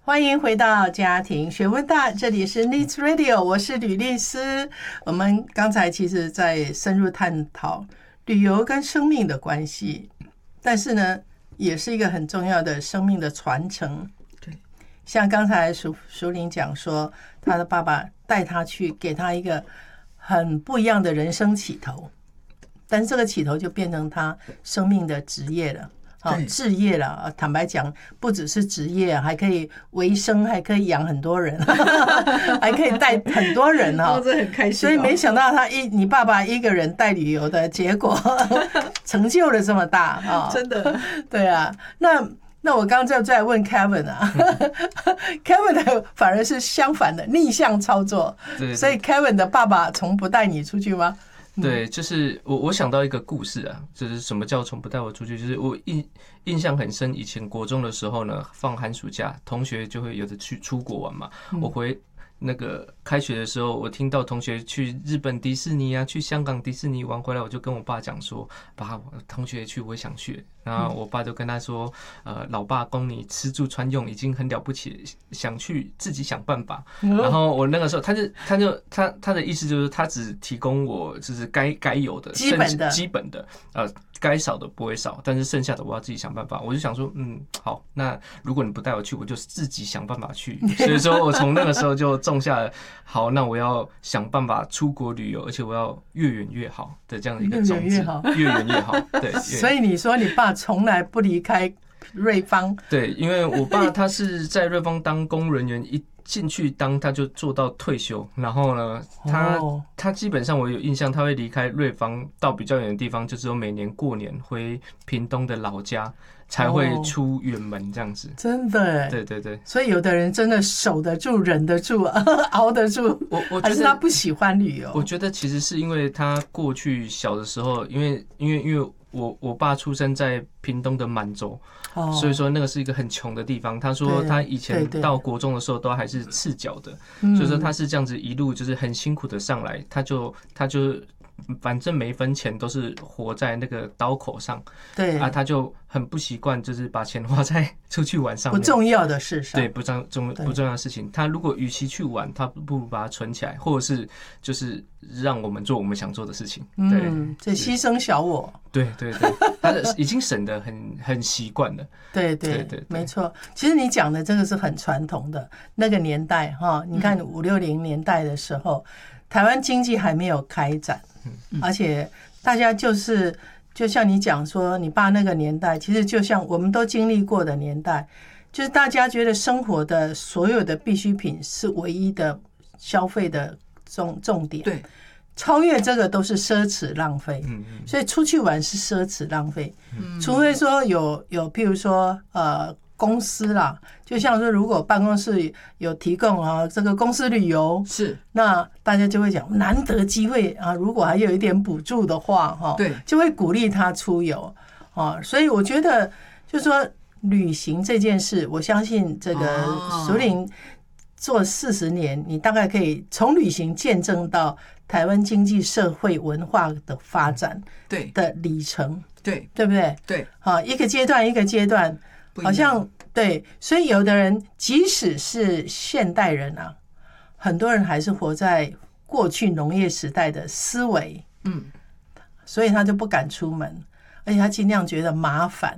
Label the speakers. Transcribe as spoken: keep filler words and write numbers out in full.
Speaker 1: 欢迎回到家庭学问大，这里是 Needs Radio， 我是吕律师。我们刚才其实在深入探讨旅游跟生命的关系，但是呢，也是一个很重要的生命的传承。
Speaker 2: 对，
Speaker 1: 像刚才淑淑玲讲说，他的爸爸带他去，给他一个很不一样的人生起头，但是这个起头就变成他生命的职业了。好，置业了。坦白讲，不只是职业，还可以维生，还可以养很多人，还可以带很多人哈，
Speaker 2: 这很开心。
Speaker 1: 所以没想到他一你爸爸一个人带旅游的结果，成就了这么大啊！
Speaker 2: 真的，
Speaker 1: 对啊。那那我刚刚就在问 Kevin 啊，Kevin 的反而是相反的逆向操作，
Speaker 3: 对，
Speaker 1: 所以 Kevin 的爸爸从不带你出去吗？
Speaker 3: 对，就是我我想到一个故事啊，就是什么叫从不带我出去，就是我印印象很深，以前国中的时候呢，放寒暑假，同学就会有的去出国玩嘛，我回那个开学的时候，我听到同学去日本迪士尼啊，去香港迪士尼玩回来，我就跟我爸讲说，爸，同学去我也想去，然后我爸就跟他说，呃，老爸供你吃住穿用已经很了不起，想去自己想办法。然后我那个时候，他就他就他他的意思就是，他只提供我就是该该有的
Speaker 1: 基本的
Speaker 3: 基本的呃。该少的不会少，但是剩下的我要自己想办法。我就想说，嗯，好，那如果你不带我去，我就自己想办法去。所以说我从那个时候就种下了，好，那我要想办法出国旅游，而且我要越远越好的这样的一个种子，越远越好。对，
Speaker 1: 所以你说你爸从来不离开瑞芳？
Speaker 3: 对，因为我爸他是在瑞芳当公务人员一。进去当他就做到退休，然后呢，他他基本上我有印象，他会离开瑞芳到比较远的地方，就只有每年过年回屏东的老家才会出远门这样子。
Speaker 1: 真的，
Speaker 3: 对对对。
Speaker 1: 所以有的人真的守得住、忍得住、熬得住，
Speaker 3: 我我
Speaker 1: 还是他不喜欢旅游？
Speaker 3: 我觉得其实是因为他过去小的时候，因为因为因为我我爸出生在屏东的满洲。Oh, 所以说那个是一个很穷的地方。他说他以前到国中的时候都还是赤脚的，所以说他是这样子一路就是很辛苦的上来，他就他就反正每一分钱都是活在那个刀口上。
Speaker 1: 对
Speaker 3: 啊，他就很不习惯，就是把钱花在出去玩上面，
Speaker 1: 不重要的事上。
Speaker 3: 对，不重重不重要的事情。他如果与其去玩，他不如把它存起来，或者是就是让我们做我们想做的事情。对，
Speaker 1: 嗯，这牺牲小我。
Speaker 3: 对对对，他已经省得很很习惯了。
Speaker 1: 对 对, 对, 对，没错。其实你讲的这个是很传统的那个年代哈，你看五六零年代的时候，台湾经济还没有开展，而且大家就是就像你讲说，你爸那个年代，其实就像我们都经历过的年代，就是大家觉得生活的所有的必需品是唯一的消费的重重点。
Speaker 2: 对。
Speaker 1: 超越这个都是奢侈浪费，所以出去玩是奢侈浪费，除非说有有譬如说呃公司啦，就像说如果办公室有提供啊这个公司旅游，
Speaker 2: 是
Speaker 1: 那大家就会讲难得机会啊，如果还有一点补助的话哈，
Speaker 2: 对，
Speaker 1: 就会鼓励他出游啊，所以我觉得就是说旅行这件事，我相信这个淑玲做四十年，你大概可以从旅行见证到台湾经济社会文化的发展的里程，
Speaker 2: 对
Speaker 1: 对不对？
Speaker 2: 对，
Speaker 1: 好，一个阶段一个阶段，好像对，所以有的人即使是现代人啊，很多人还是活在过去农业时代的思维，嗯，所以他就不敢出门，而且他尽量觉得麻烦。